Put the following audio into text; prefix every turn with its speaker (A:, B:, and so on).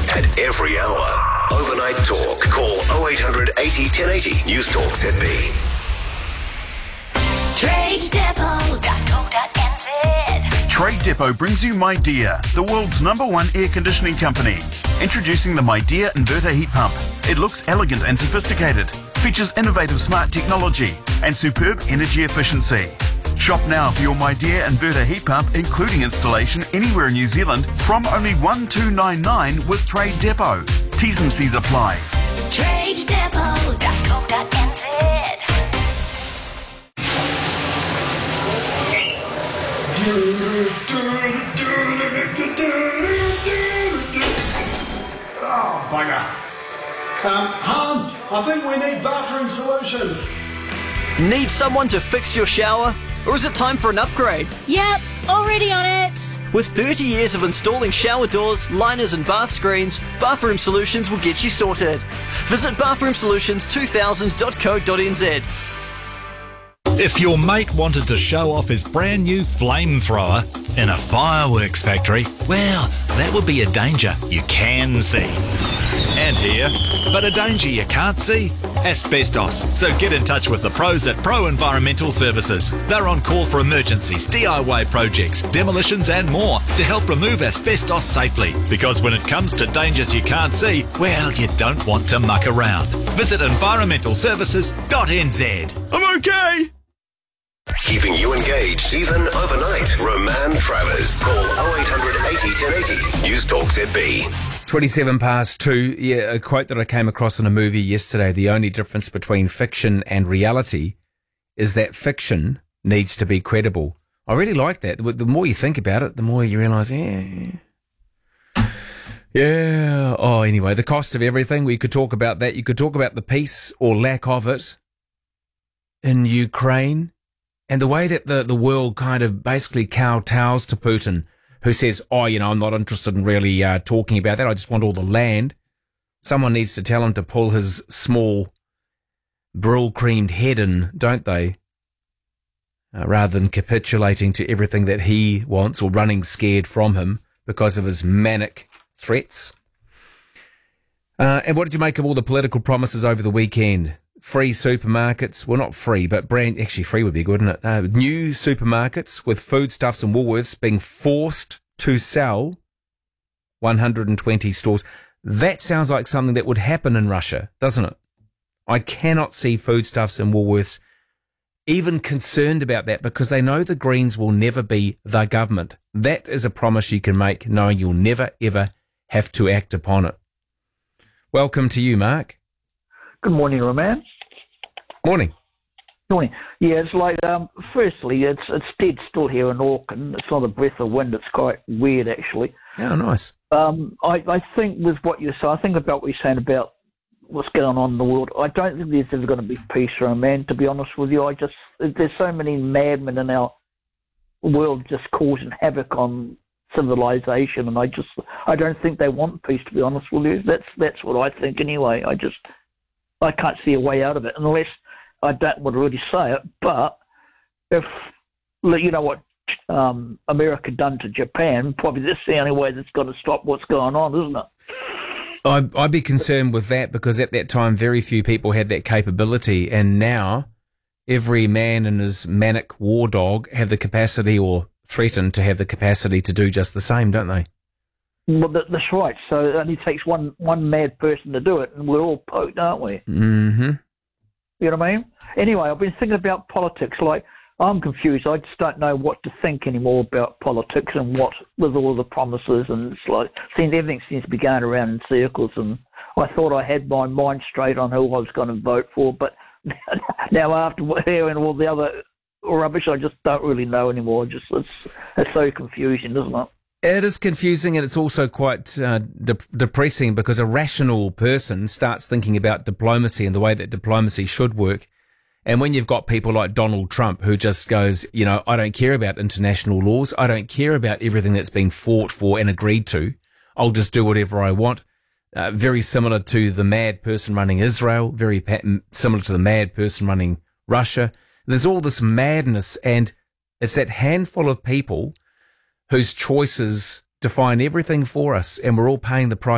A: at every hour. Overnight Talk. Call 0800 80 1080. News Talk ZB.
B: TradeDepot.co.nz.
C: Trade Depot brings you MyDear, the world's #1 air conditioning company. Introducing the MyDear inverter heat pump. It looks elegant and sophisticated, features innovative smart technology and superb energy efficiency. Shop now for your MyDear inverter heat pump, including installation anywhere in New Zealand from only $1,299 with Trade Depot. T's and C's apply.
B: TradeDepot.co.nz.
D: Oh, bugger. Han, I think we need bathroom solutions.
E: Need someone to fix your shower? Or is it time for an upgrade?
F: Yep, already on it.
E: With 30 years of installing shower doors, liners and bath screens, Bathroom Solutions will get you sorted. Visit bathroomsolutions2000.co.nz.
G: If your mate wanted to show off his brand new flamethrower in a fireworks factory, well, that would be a danger you can see and hear, but a danger you can't see? Asbestos. So get in touch with the pros at Pro Environmental Services. They're on call for emergencies, DIY projects, demolitions and more to help remove asbestos safely. Because when it comes to dangers you can't see, well, you don't want to muck around. Visit environmentalservices.nz.
C: I'm okay!
A: Keeping you engaged even overnight. Roman Travers. Call 0800 80 1080. News Talk ZB.
H: 2:27. Yeah, a quote that I came across in a movie yesterday. The only difference between fiction and reality is that fiction needs to be credible. I really like that. The more you think about it, the more you realise, yeah. Oh, anyway, the cost of everything. We could talk about that. You could talk about the peace or lack of it in Ukraine and the way that the world kind of basically kowtows to Putin, who says, I'm not interested in really talking about that. I just want all the land. Someone needs to tell him to pull his small, brill-creamed head in, don't they? Rather than capitulating to everything that he wants or running scared from him because of his manic threats. And what did you make of all the political promises over the weekend? Free supermarkets. Well, not free, but actually free would be good, wouldn't it? New supermarkets with foodstuffs and Woolworths being forced to sell 120 stores. That sounds like something that would happen in Russia, doesn't it? I cannot see foodstuffs and Woolworths even concerned about that because they know the Greens will never be the government. That is a promise you can make knowing you'll never, ever have to act upon it. Welcome to you, Mark.
I: Good morning, Roman.
H: Morning.
I: Morning. Yeah, it's like, firstly, it's dead still here in Auckland. It's not a breath of wind. It's quite weird, actually.
H: Oh, nice.
I: I think with what you say, I think about what you're saying about what's going on in the world. I don't think there's ever going to be peace, Roman, to be honest with you. There's so many madmen in our world just causing havoc on civilization, and I don't think they want peace, to be honest with you. That's what I think anyway. I can't see a way out of it unless I don't want to really say it. But if you know what America done to Japan, probably that's the only way that's going to stop what's going on, isn't it?
H: I'd be concerned with that because at that time very few people had that capability, and now every man and his manic war dog have the capacity or threaten to have the capacity to do just the same, don't they?
I: Well, that's right. So it only takes one mad person to do it, and we're all poked, aren't we?
H: Mm-hmm.
I: You know what I mean? Anyway, I've been thinking about politics. Like, I'm confused. I just don't know what to think anymore about politics and what with all the promises. And it's like, everything seems to be going around in circles. And I thought I had my mind straight on who I was going to vote for, but now after hearing all the other rubbish, I just don't really know anymore. It's so confusing, isn't it?
H: It is confusing, and it's also quite depressing because a rational person starts thinking about diplomacy and the way that diplomacy should work. And when you've got people like Donald Trump who just goes, I don't care about international laws. I don't care about everything that's been fought for and agreed to. I'll just do whatever I want. Very similar to the mad person running Israel, very similar to the mad person running Russia. There's all this madness, and it's that handful of people whose choices define everything for us, and we're all paying the price